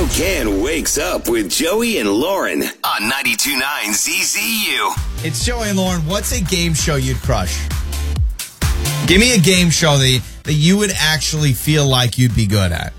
Spokane wakes up with Joey and Lauren on 92.9 ZZU. It's Joey and Lauren. What's a game show you'd crush? Give me a game show that you would actually feel like you'd be good at.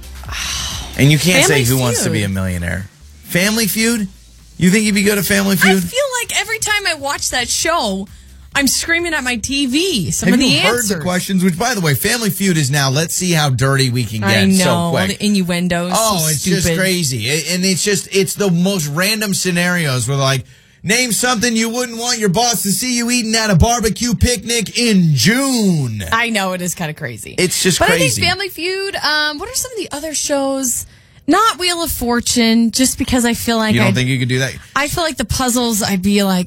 And you can't Family say Who Feud. Wants to Be a Millionaire. Family Feud? You think you'd be good at Family Feud? I feel like every time I watch that show, I'm screaming at my TV. Some Have of the you heard answers. the questions? Which, by the way, Family Feud is now, let's see how dirty we can get I know, so all quick. the innuendos. Oh, so it's stupid. just crazy. And it's the most random scenarios where like, name something you wouldn't want your boss to see you eating at a barbecue picnic in June. I know, it is kind of crazy. It's just but crazy. I think Family Feud, what are some of the other shows? Not Wheel of Fortune, just because I feel like You don't think you could do that? I feel like the puzzles, I'd be like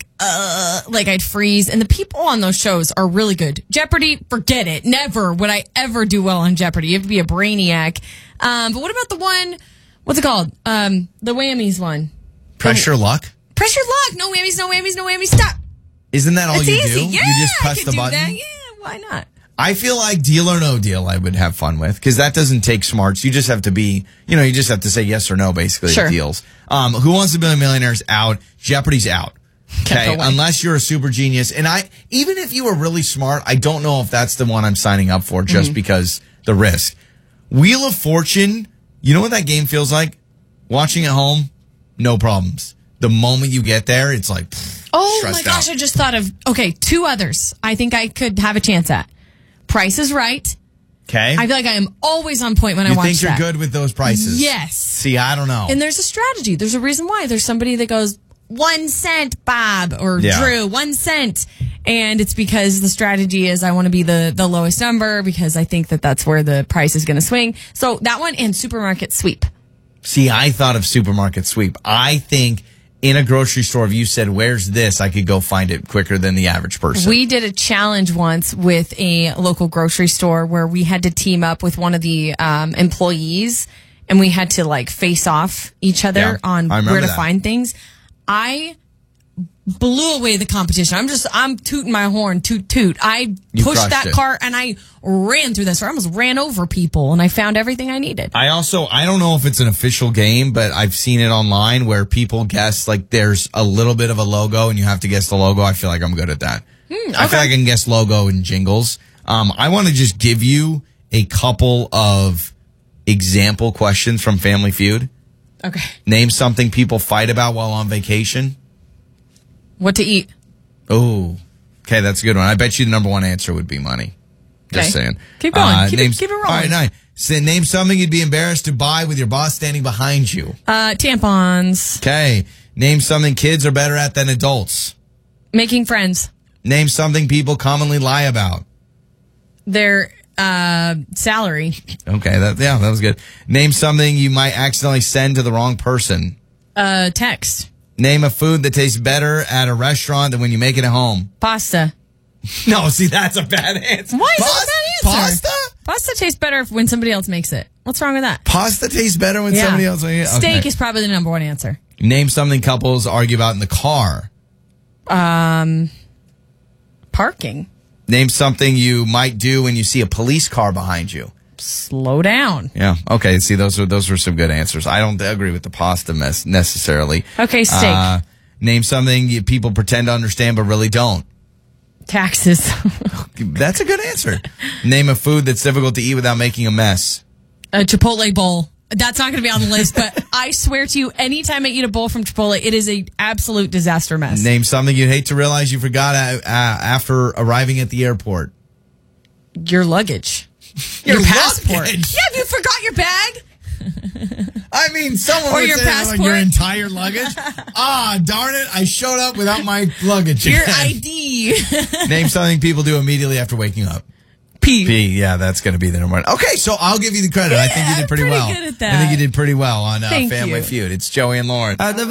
I'd freeze. And the people on those shows are really good. Jeopardy, forget it. Never would I ever do well on Jeopardy. You have to be a brainiac. But what about the one, what's it called? The Whammies one. Pressure Luck? Pressure Luck. No whammies, no whammies, no whammies. Stop. Isn't that all It's you easy. do? Yeah, You just I press could the do button? that. Yeah, why not? I feel like Deal or No Deal I would have fun with because that doesn't take smarts. You just have to be, you just have to say yes or no basically Sure. to deals. Who Wants to Be a Millionaire is out. Jeopardy's out. Okay, Can't go away. unless you're a super genius. And even if you were really smart, I don't know if that's the one I'm signing up for just because the risk. Wheel of Fortune, you know what that game feels like? Watching at home, no problems. The moment you get there, it's like, Oh my stressed gosh, out. I just thought of, two others I think I could have a chance at. Price is Right. Okay. I feel like I am always on point when I You watch think you're that. good with those prices? Yes. See, I don't know. And there's a strategy. There's a reason why. There's somebody that goes, 1 cent, Bob, or Yeah. Drew, 1 cent. And it's because the strategy is I want to be the lowest number because I think that's where the price is going to swing. So that one and Supermarket Sweep. See, I thought of Supermarket Sweep. I think in a grocery store, if you said, where's this, I could go find it quicker than the average person. We did a challenge once with a local grocery store where we had to team up with one of the employees and we had to face off each other Yeah, on I remember where to that. find things. I blew away the competition. I'm tooting my horn, toot toot. I You pushed crushed that it. cart and I ran through this. I almost ran over people and I found everything I needed. I don't know if it's an official game, but I've seen it online where people guess there's a little bit of a logo and you have to guess the logo. I feel like I'm good at that. I feel like I can guess logo and jingles. I want to just give you a couple of example questions from Family Feud. Okay. Name something people fight about while on vacation. What to eat? Oh, okay, that's a good one. I bet you the number one answer would be money. Just Okay. saying. Keep going. Keep it rolling. All right, nice. So name something you'd be embarrassed to buy with your boss standing behind you. Tampons. Okay. Name something kids are better at than adults. Making friends. Name something people commonly lie about. Their salary. Okay, that was good. Name something you might accidentally send to the wrong person. Text. Name a food that tastes better at a restaurant than when you make it at home. Pasta. No, see, that's a bad answer. Why is that a bad answer? Pasta? Pasta tastes better when somebody else makes it. What's wrong with that? Pasta tastes better when somebody else makes it? Steak Okay. is probably the number one answer. Name something couples argue about in the car. Parking. Name something you might do when you see a police car behind you. Slow down. Yeah. Okay. See, those were some good answers. I don't agree with the pasta mess necessarily. Okay, steak. Name something people pretend to understand but really don't. Taxes. That's a good answer. Name a food that's difficult to eat without making a mess. A Chipotle bowl. That's not going to be on the list, but I swear to you, anytime I eat a bowl from Chipotle, it is an absolute disaster mess. Name something you'd hate to realize you forgot after arriving at the airport. Your luggage. Your passport. luggage? Yeah, you forgot your bag. I mean, someone Or would your say passport? your entire luggage. Darn it! I showed up without my luggage. Your again. ID. Name something people do immediately after waking up. P. Yeah, that's going to be the number one. Okay, so I'll give you the credit. I think you did pretty I'm well. pretty good at that. I think you did pretty well on Thank Family you. Feud. It's Joey and Lauren.